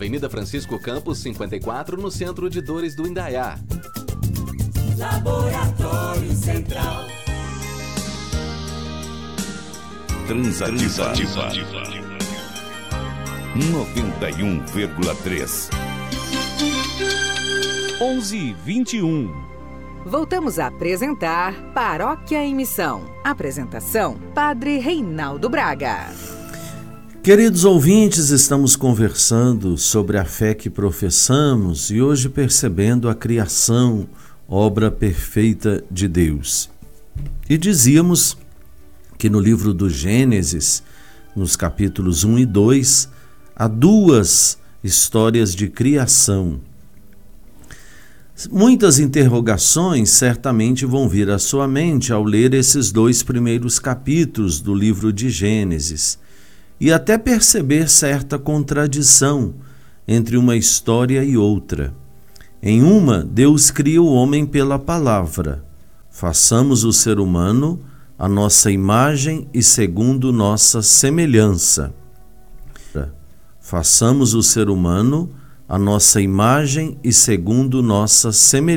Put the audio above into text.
Avenida Francisco Campos, 54, no centro de Dores do Indaiá. Laboratório Central. Transativa 91,3. 11h21. Voltamos a apresentar Paróquia em Missão. Apresentação, Padre Reinaldo Braga. Queridos ouvintes, estamos conversando sobre a fé que professamos e hoje percebendo a criação, obra perfeita de Deus. E dizíamos que no livro do Gênesis, nos capítulos 1 e 2, há duas histórias de criação. Muitas interrogações certamente vão vir à sua mente ao ler esses dois primeiros capítulos do livro de Gênesis e até perceber certa contradição entre uma história e outra. Em uma, Deus cria o homem pela palavra. Façamos o ser humano a nossa imagem e segundo nossa semelhança. Façamos o ser humano a nossa imagem e segundo nossa semelhança.